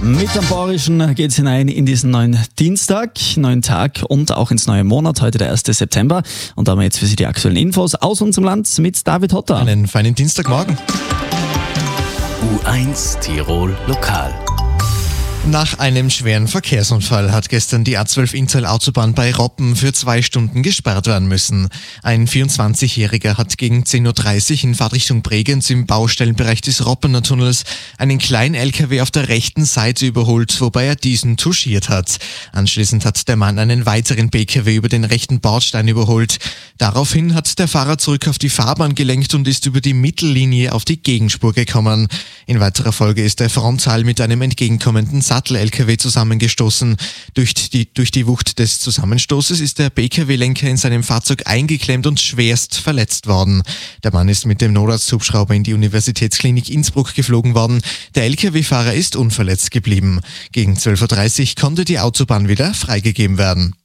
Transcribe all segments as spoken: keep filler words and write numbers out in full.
Mit dem Bayerischen geht es hinein in diesen neuen Dienstag, neuen Tag und auch ins neue Monat, heute der erste September. Und da haben wir jetzt für Sie die aktuellen Infos aus unserem Land mit David Hotter. Einen feinen Dienstagmorgen. U eins Tirol Lokal. Nach einem schweren Verkehrsunfall hat gestern die A zwölf Inntal-Autobahn bei Roppen für zwei Stunden gesperrt werden müssen. Ein vierundzwanzigjähriger hat gegen zehn Uhr dreißig in Fahrtrichtung Bregenz im Baustellenbereich des Roppener Tunnels einen kleinen L K W auf der rechten Seite überholt, wobei er diesen touchiert hat. Anschließend hat der Mann einen weiteren B K W über den rechten Bordstein überholt. Daraufhin hat der Fahrer zurück auf die Fahrbahn gelenkt und ist über die Mittellinie auf die Gegenspur gekommen. In weiterer Folge ist er frontal mit einem entgegenkommenden Sattel-L K W zusammengestoßen. Durch die, durch die Wucht des Zusammenstoßes ist der B K W-Lenker in seinem Fahrzeug eingeklemmt und schwerst verletzt worden. Der Mann ist mit dem Notarzthubschrauber in die Universitätsklinik Innsbruck geflogen worden. Der L K W-Fahrer ist unverletzt geblieben. Gegen zwölf Uhr dreißig konnte die Autobahn wieder freigegeben werden.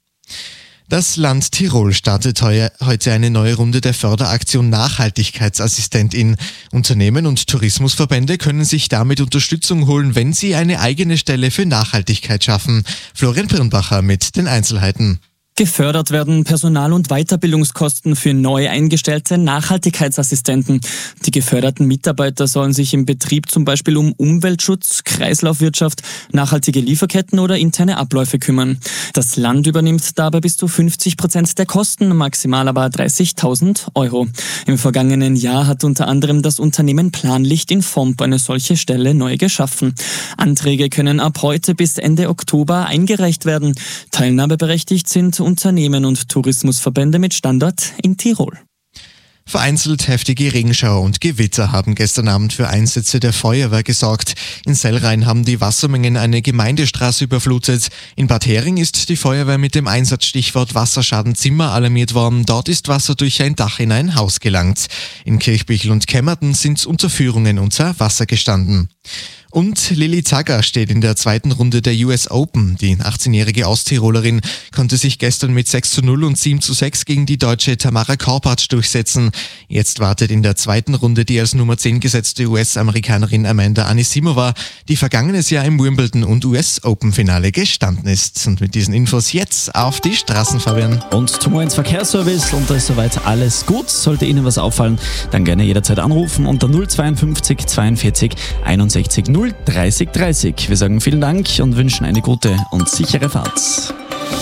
Das Land Tirol startet heuer, heute eine neue Runde der Förderaktion Nachhaltigkeitsassistentin. Unternehmen und Tourismusverbände können sich damit Unterstützung holen, wenn sie eine eigene Stelle für Nachhaltigkeit schaffen. Florian Pirnbacher mit den Einzelheiten. Gefördert werden Personal- und Weiterbildungskosten für neu eingestellte Nachhaltigkeitsassistenten. Die geförderten Mitarbeiter sollen sich im Betrieb zum Beispiel um Umweltschutz, Kreislaufwirtschaft, nachhaltige Lieferketten oder interne Abläufe kümmern. Das Land übernimmt dabei bis zu fünfzig Prozent der Kosten, maximal aber dreißigtausend Euro. Im vergangenen Jahr hat unter anderem das Unternehmen Planlicht in Vomp eine solche Stelle neu geschaffen. Anträge können ab heute bis Ende Oktober eingereicht werden. Teilnahmeberechtigt sind Unternehmen und Tourismusverbände mit Standort in Tirol. Vereinzelt heftige Regenschauer und Gewitter haben gestern Abend für Einsätze der Feuerwehr gesorgt. In Sellrhein haben die Wassermengen eine Gemeindestraße überflutet. In Bad Hering ist die Feuerwehr mit dem Einsatzstichwort Wasserschaden Zimmer alarmiert worden. Dort ist Wasser durch ein Dach in ein Haus gelangt. In Kirchbüchel und Kemmerten sind Unterführungen unter Wasser gestanden. Und Lilly Zagger steht in der zweiten Runde der U S Open. Die achtzehnjährige Osttirolerin konnte sich gestern mit sechs zu null und sieben zu sechs gegen die Deutsche Tamara Korpatsch durchsetzen. Jetzt wartet in der zweiten Runde die als Nummer zehn gesetzte U S-Amerikanerin Amanda Anisimova, die vergangenes Jahr im Wimbledon- und U S-Open-Finale gestanden ist. Und mit diesen Infos jetzt auf die Straßen, Fabian. Und zum U eins Verkehrsservice und da ist soweit alles gut. Sollte Ihnen was auffallen, dann gerne jederzeit anrufen unter null zweiundfünfzig zweiundvierzig einundsechzig null dreißig dreißig. Wir sagen vielen Dank und wünschen eine gute und sichere Fahrt.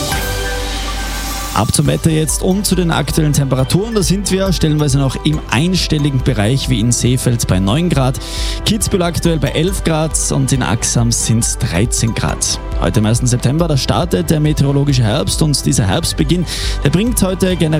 Ab zum Wetter jetzt und zu den aktuellen Temperaturen. Da sind wir stellenweise noch im einstelligen Bereich wie in Seefeld bei neun Grad, Kitzbühel aktuell bei elf Grad und in Axams sind es dreizehn Grad. Heute am ersten September, da startet der meteorologische Herbst und dieser Herbstbeginn, der bringt heute generell